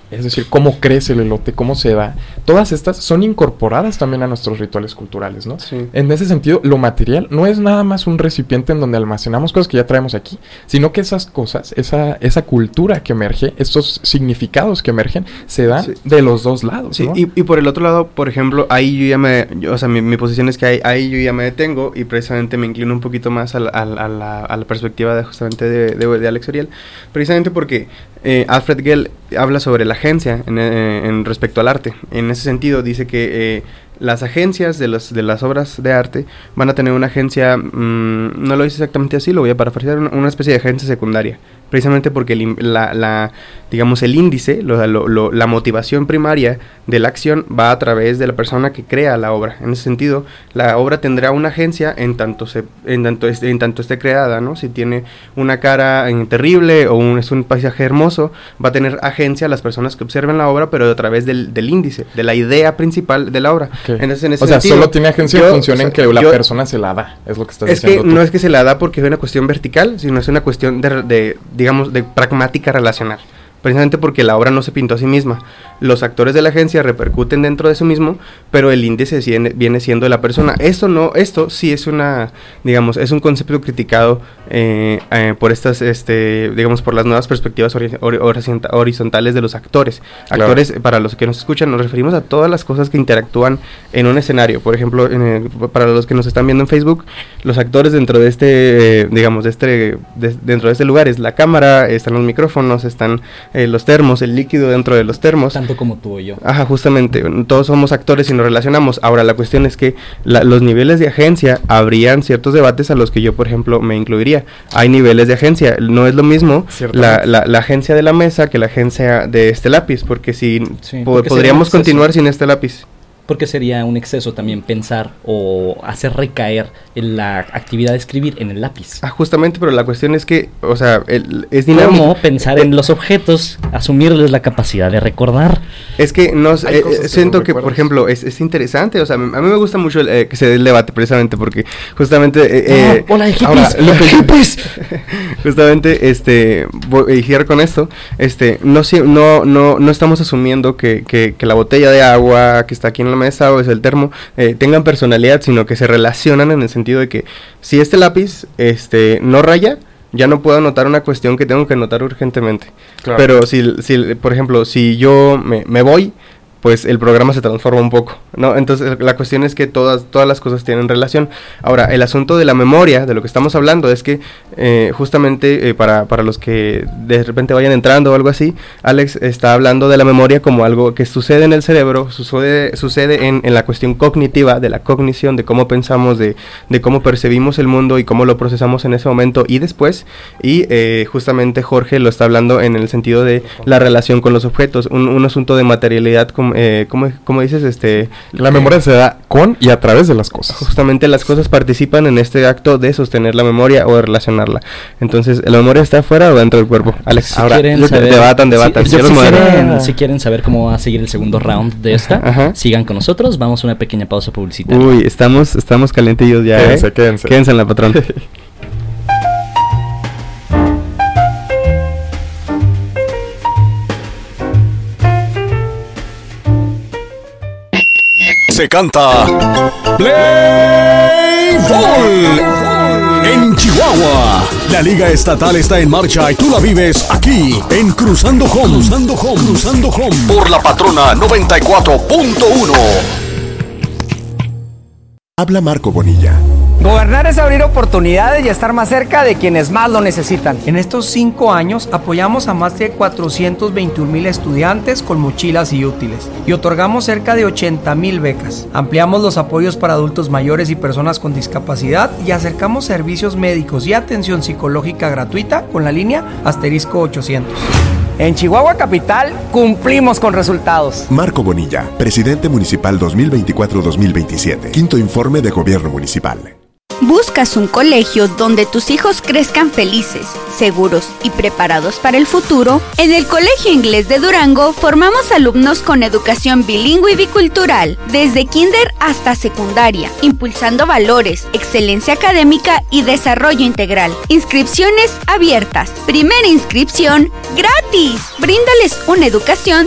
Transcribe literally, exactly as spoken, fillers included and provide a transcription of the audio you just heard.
es decir, cómo crece el elote, cómo se da, todas estas son incorporadas también a nuestros rituales culturales, ¿no? Sí. En ese sentido, lo material no es nada más un recipiente en donde almacenamos cosas que ya traemos aquí, sino que esas cosas, esa, esa cultura que emerge, estos significados que emergen, se dan sí. de los dos lados, sí, ¿no? Y, y por el otro lado, por ejemplo, ahí yo ya me, yo, o sea, mi, mi posición es que ahí, ahí yo ya me detengo y precisamente me inclino un poquito más a la, a la, a la, a la perspectiva de justamente de, de, de Alex Uriel, precisamente porque eh, Alfred Gell habla sobre la agencia en, en, en respecto al arte. En ese sentido dice que eh, las agencias de, los, de las obras de arte van a tener una agencia, mmm, no lo dice exactamente así, lo voy a parafrasear, una, una especie de agencia secundaria, precisamente porque el, la, la, digamos, el índice, lo, lo, lo, la motivación primaria de la acción va a través de la persona que crea la obra. En ese sentido, la obra tendrá una agencia en tanto se, en tanto esté, en tanto esté creada, ¿no? Si tiene una cara eh, terrible o un, es un paisaje hermoso, va a tener agencia las personas que observen la obra, pero a través del, del índice, de la idea principal de la obra. Okay. En ese, en ese o sea, sentido, solo tiene agencia en función o sea, en que la yo, persona se la da, es lo que estás es diciendo que tú. no es que se la da porque es una cuestión vertical, sino es una cuestión de, de digamos, de pragmática relacional. Precisamente porque la obra no se pintó a sí misma. Los actores de la agencia repercuten dentro de eso mismo, pero el índice viene, viene siendo de la persona. Esto no, esto sí es una, digamos, es un concepto criticado eh, eh, por estas, este, digamos, por las nuevas perspectivas ori- ori- horizontales de los actores. Claro. Actores, para los que nos escuchan, nos referimos a todas las cosas que interactúan en un escenario. Por ejemplo, en el, para los que nos están viendo en Facebook, los actores dentro de este, eh, digamos, de este, de, dentro de este lugar es la cámara, están los micrófonos, están Eh, los termos, el líquido dentro de los termos. Tanto como tú o yo. Ajá, justamente, todos somos actores y nos relacionamos. Ahora, la cuestión es que la, los niveles de agencia, habrían ciertos debates a los que yo, por ejemplo, me incluiría. Hay niveles de agencia, no es lo mismo la, la, la agencia de la mesa que la agencia de este lápiz, porque si sí, po- porque podríamos continuar sin este lápiz. Porque sería un exceso también pensar o hacer recaer en la actividad de escribir en el lápiz. Ah, justamente, pero la cuestión es que, o sea, el, es dinámico. ¿Cómo pensar en los objetos, asumirles la capacidad de recordar? Es que no eh, eh, siento que, por ejemplo, es, es interesante, o sea, a mí me gusta mucho el, eh, que se dé el debate precisamente porque justamente eh, ah, eh, hola, hippies, ahora, lo que hippies. justamente este voy a iniciar con esto, este no no no no estamos asumiendo que, que, que la botella de agua que está aquí en la mesa o es el termo eh, tengan personalidad, sino que se relacionan en el sentido de que si este lápiz este no raya, ya no puedo anotar una cuestión que tengo que anotar urgentemente. Claro. Pero si, si, por ejemplo, si yo me, me voy, pues el programa se transforma un poco, ¿no? Entonces la cuestión es que todas, todas las cosas tienen relación. Ahora, el asunto de la memoria, de lo que estamos hablando, es que eh, justamente eh, para, para los que de repente vayan entrando o algo así, Alex está hablando de la memoria como algo que sucede en el cerebro, sucede, sucede en, en la cuestión cognitiva, de la cognición, de cómo pensamos, de, de cómo percibimos el mundo y cómo lo procesamos en ese momento y después, y eh, justamente Jorge lo está hablando en el sentido de la relación con los objetos, un, un asunto de materialidad como Eh, ¿cómo, ¿cómo dices? este La memoria eh, se da con y a través de las cosas. Justamente las cosas participan en este acto de sostener la memoria o de relacionarla. Entonces, ¿la memoria está afuera o dentro del cuerpo? Alex, si ahora, quieren saber, debatan, debatan. Si, si, si, quieren, si quieren saber cómo va a seguir el segundo round de esta, ajá, sigan con nosotros. Vamos a una pequeña pausa publicitaria. Uy, estamos, estamos calentillos ya, quédense, ¿eh? Quédense, quédense en la patrón. Se canta Play Ball en Chihuahua. La liga estatal está en marcha y tú la vives aquí en Cruzando Home. Cruzando Home. Cruzando Home. Por la Patrona noventa y cuatro punto uno. Habla Marco Bonilla. Gobernar es abrir oportunidades y estar más cerca de quienes más lo necesitan. En estos cinco años apoyamos a más de cuatrocientos veintiún mil estudiantes con mochilas y útiles y otorgamos cerca de ochenta mil becas. Ampliamos los apoyos para adultos mayores y personas con discapacidad y acercamos servicios médicos y atención psicológica gratuita con la línea asterisco ochocientos. En Chihuahua Capital cumplimos con resultados. Marco Bonilla, presidente municipal dos mil veinticuatro a dos mil veintisiete. Quinto informe de gobierno municipal. ¿Buscas un colegio donde tus hijos crezcan felices, seguros y preparados para el futuro? En el Colegio Inglés de Durango formamos alumnos con educación bilingüe y bicultural, desde kinder hasta secundaria, impulsando valores, excelencia académica y desarrollo integral. Inscripciones abiertas. Primera inscripción gratis. Bríndales una educación